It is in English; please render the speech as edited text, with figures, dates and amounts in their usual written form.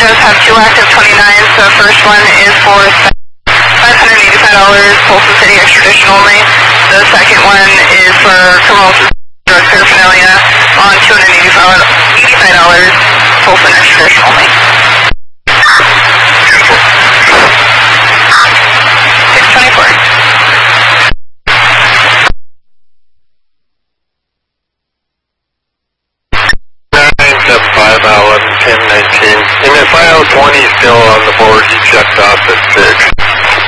does have two active 29s. The first one is for $585, Folsom City extradition only. The second one is for criminal drug paraphernalia on $285, Folsom extradition only. 624. And if IO20 is still on the board, he checked off at 6.